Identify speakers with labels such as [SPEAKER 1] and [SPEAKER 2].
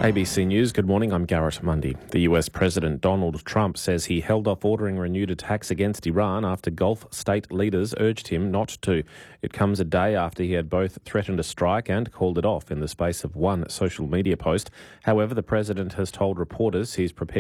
[SPEAKER 1] ABC News, good morning, I'm Garrett Mundy. The US President Donald Trump says he held off ordering renewed attacks against Iran after Gulf state leaders urged him not to. It comes a day after he had both threatened a strike and called it off in the space of one social media post. However, the president has told reporters he's prepared